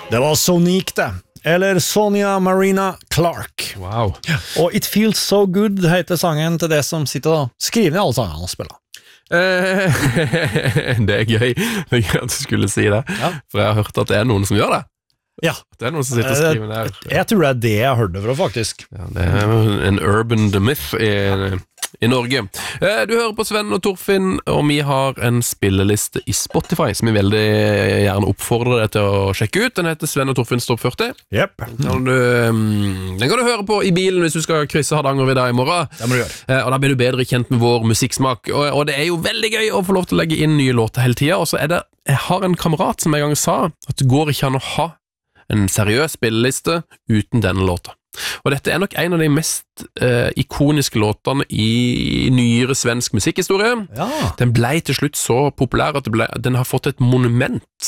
Det var Sonique det. Eller Sonia Marina Clark. Wow. Og It Feels So Good heter sangen til det som sitter og skriver ned alle sangene og spiller. Det er gøy. Det er gøy at du skulle si det. Ja. For jeg har hørt at det er noen som gjør det. Ja. Det er noen som sitter og skriver der. Jeg tror det er det jeg hørte fra, faktisk. Ja, det er en urban myth i Norge. Du hører på Sven og Torfinn, og vi har en spilleliste i Spotify som vi veldig gjerne oppfordrer deg til å sjekke ut. Den heter Sven og Torfinns Topp 40. Yep. Den kan du høre på i bilen hvis du skal krysse Hardangervidda i morgen. Det må du gjøre. Og da blir du bedre kjent med vår musikksmak. Og det er jo veldig gøy å få lov til å legge inn nye låter hele tiden. Og så er det, jeg har en kamerat som en gang sa at det går ikke an å ha en seriøs spilleliste uten denne låta. Og dette er nok en av de mest ikoniske låtene i nyere svensk musikkhistorie. Ja. Den ble til slutt så populær at den har fått et monument